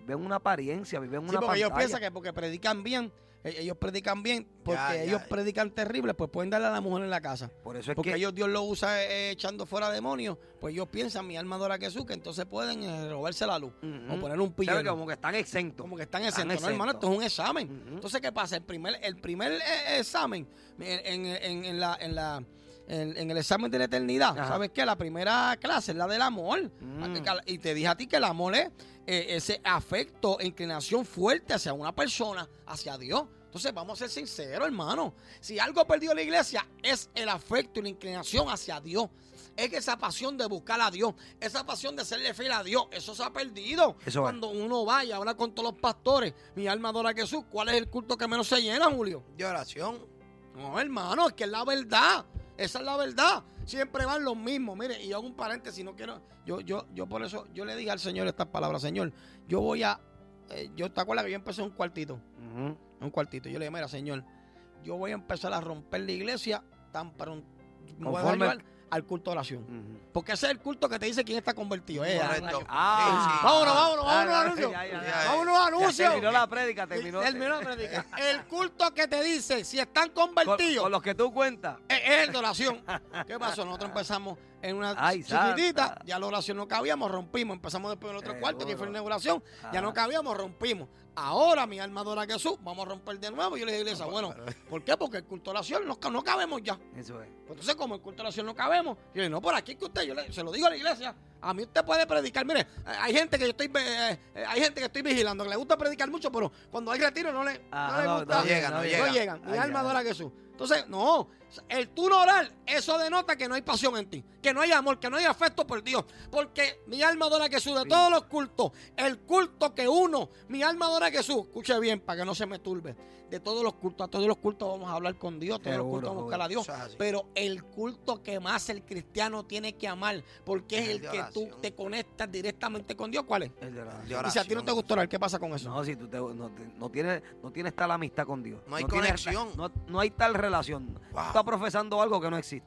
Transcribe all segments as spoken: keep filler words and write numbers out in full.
viven una apariencia, viven una Sí, porque pantalla. ellos piensan que porque predican bien, eh, ellos predican bien, porque Ya, ya, ellos ya. predican terrible, pues pueden darle a la mujer en la casa. Por eso es Porque que ellos Dios lo usa eh, echando fuera demonios, pues ellos piensan, mi alma adora a Jesús, que entonces pueden eh, robarse la luz Ujú. o poner un pillo. ¿Sabe? Como que están exentos. Como que están Están exentos. No, hermano, exentos. esto es un examen. Ujú. Entonces, ¿qué pasa? El primer, el primer eh, examen, en, en- en- en la, en, la, en, en el examen de la eternidad, Ajá. ¿sabes qué? La primera clase es la del amor. Mm. Y te dije a ti que el amor es eh, ese afecto, inclinación fuerte hacia una persona, hacia Dios. Entonces, vamos a ser sinceros, hermano. Si algo perdió la iglesia, es el afecto y la inclinación hacia Dios. Es que esa pasión de buscar a Dios, esa pasión de serle fiel a Dios, eso se ha perdido. Eso es. Cuando uno va y habla con todos los pastores, mi alma adora a Jesús, ¿cuál es el culto que menos se llena, Julio? De oración. No, hermano, es que es la verdad. Esa es la verdad. Siempre van los mismos. Mire, y yo hago un paréntesis, no quiero. Yo, yo, yo por eso, yo le dije al Señor estas palabras, Señor, yo voy a. eh, yo te acuerdas que yo empecé un cuartito. Ujú. Un cuartito. Yo le dije, mira, Señor, yo voy a empezar a romper la iglesia tan pronto. Me voy a Conforme- llevar al culto de oración. Ujú. Porque ese es el culto que te dice quién está convertido. Eh, Correcto. Ah. Sí, sí. Vámonos, vámonos, Ah, vámonos, ya, anuncio. ya, ya, ya. Vámonos, Ya anuncio. terminó la prédica, terminó. Terminó la prédica. El culto que te dice si están Con, convertidos con los que tú cuentas. es es el de oración. ¿Qué pasó? Nosotros empezamos en una Ay, chiquitita, santa. ya la oración no cabíamos, rompimos. Empezamos después en el otro cuarto, que fue la inauguración. Ya no Ajá. cabíamos, rompimos. Ahora mi alma adora a Jesús, vamos a romper de nuevo. Yo le dije a la iglesia, bueno, ¿por qué? Porque el culto de oración no, no cabemos ya. Eso es. Pues entonces, como el culto de oración no cabemos, yo le dije, no, por aquí que usted, yo le- se lo digo a la iglesia, a mí usted puede predicar. Mire, eh, hay gente que yo estoy, eh, eh, hay gente que estoy vigilando, que le gusta predicar mucho, pero cuando hay retiro no le, Ah, no le no, gusta. no llegan, no no llegan. llegan. Mi Ay, alma ya. adora a Jesús. Entonces, no, el tú no orar, eso denota que no hay pasión en ti, que no hay amor, que no hay afecto por Dios. Porque mi alma adora a Jesús de Sí. todos los cultos. El culto que uno, mi alma adora a Jesús, escuche bien para que no se me turbe. De todos los cultos, a todos los cultos vamos a hablar con Dios, todos los Seguro, cultos vamos a buscar a Dios. Eso es así. Pero el culto que más el cristiano tiene que amar, porque es Es el el de que tú oración. te conectas directamente con Dios, ¿cuál es? El de la- De Y si a ti no oración. te gustó orar, ¿qué pasa con eso? No, si tú te- no, te- no tienes no tienes tal amistad con Dios. No hay tienes- conexión. no, no hay tal relación. Tú Wow. estás profesando algo que no existe.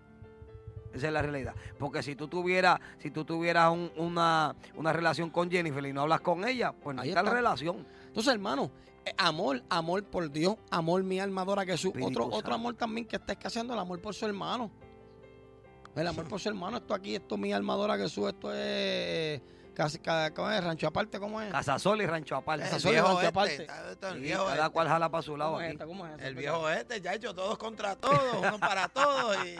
Esa es la realidad. Porque si tú tuvieras, si tú tuvieras un- una, una relación con Jennifer y no hablas con ella, pues no Ahí hay tal está. relación. Entonces, hermano, eh, amor, amor por Dios, amor mi alma adora a Jesús. Espíritu Otro, otro Santo. amor también que está escaseando, el amor por su hermano. El amor por su hermano, esto aquí, esto mi alma adora a Jesús, esto es, casi, ca- ¿cómo es? Rancho aparte, ¿cómo es? Casasol y Rancho Aparte. Esa El soy viejo Rancho este, aparte. está- está el Sí, viejo cada este. cual jala para su lado ¿Cómo es aquí. esta? ¿Cómo es esta? El viejo este, ya hecho todos contra todos, uno para todos. Y...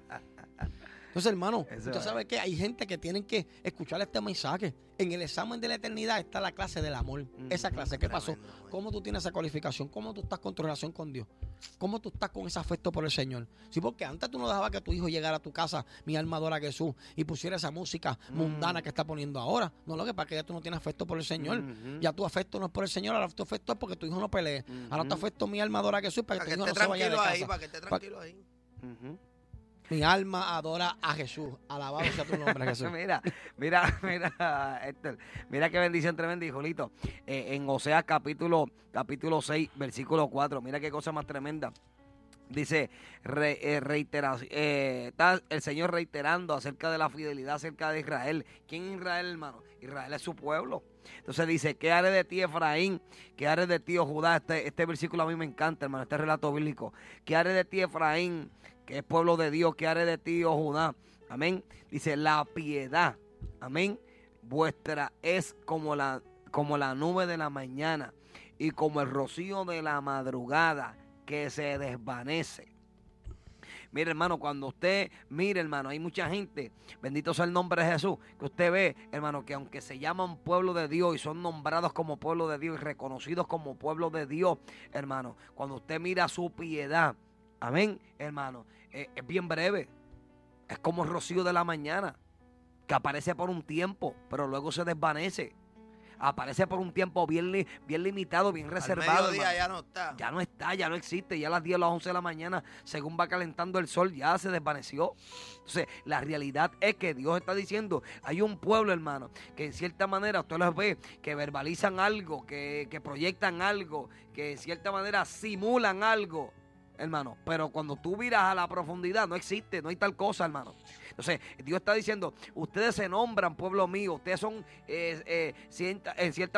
Entonces, hermano, Eso usted es. sabe que hay gente que tienen que escuchar este mensaje. En el examen de la eternidad está la clase del amor. Esa clase, ¿qué pasó? Tremendo, güey. ¿Cómo tú tienes esa cualificación? ¿Cómo tú estás con tu relación con Dios? ¿Cómo tú estás con ese afecto por el Señor? Sí, porque antes tú no dejabas que tu hijo llegara a tu casa, mi alma adora a Jesús, y pusiera esa música Mm. mundana que está poniendo ahora. No, lo que pasa es que ya tú no tienes afecto por el Señor. Ujú. Ya tu afecto no es por el Señor, ahora tu afecto es porque tu hijo no pelee. Ahora tu Ujú. afecto, mi alma adora a Jesús, para Para que que tu hijo esté no se vaya de tranquilo casa. ahí, para que esté tranquilo ahí. Ujú. Mi alma adora a Jesús. Alabado sea tu nombre, Jesús. Mira, mira, mira, Héctor, mira qué bendición tremenda, hijolito. Eh, en Oseas capítulo, capítulo seis, versículo cuatro, mira qué cosa más tremenda. Dice, re, eh, reitera, eh, está el Señor reiterando acerca de la fidelidad acerca de Israel. ¿Quién es Israel, hermano? Israel es su pueblo. Entonces dice, ¿qué haré de ti, Efraín? ¿Qué haré de ti, oh Judá? Este, este versículo a mí me encanta, hermano, este relato bíblico. ¿Qué haré de ti, Efraín? Que es pueblo de Dios, ¿qué haré de ti, oh Judá? Amén. Dice, la piedad, amén, vuestra es como la, como la nube de la mañana y como el rocío de la madrugada que se desvanece. Mire, hermano, cuando usted mire, hermano, hay mucha gente, bendito sea el nombre de Jesús, que usted ve, hermano, que aunque se llaman pueblo de Dios y son nombrados como pueblo de Dios y reconocidos como pueblo de Dios, hermano, cuando usted mira su piedad, amén, hermano, eh, es bien breve, es como el rocío de la mañana, que aparece por un tiempo, pero luego se desvanece. Aparece por un tiempo bien, li- bien limitado, bien Al reservado. mediodía hermano. ya no está. Ya no está, ya no existe. Ya a las diez o las once de la mañana, según va calentando el sol, ya se desvaneció. Entonces, la realidad es que Dios está diciendo, hay un pueblo, hermano, que en cierta manera usted los ve, que verbalizan algo, que, que proyectan algo, que en cierta manera simulan algo, hermano. Pero cuando tú miras a la profundidad, no existe, no hay tal cosa, hermano. Entonces, Dios está diciendo, ustedes se nombran pueblo mío, ustedes son eh, eh, cierta- en cierta